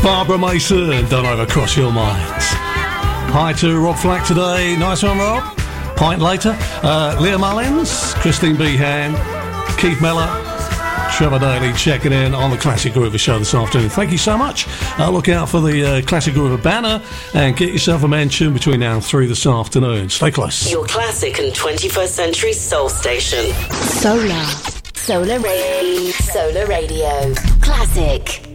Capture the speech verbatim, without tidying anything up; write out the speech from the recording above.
Barbara Mason, Don't Overcross Your Mind. Hi to Rob Flack today. Nice one, Rob. Pint later. Uh, Leah Mullins, Christine Behan, Keith Miller, Trevor Daly checking in on the Classic Groover show this afternoon. Thank you so much. Uh, look out for the uh, Classic Groover banner and get yourself a mention between now and three this afternoon. Stay close. Your classic and twenty-first century soul station. Solar. Solar Radio. Solar Radio. Classic.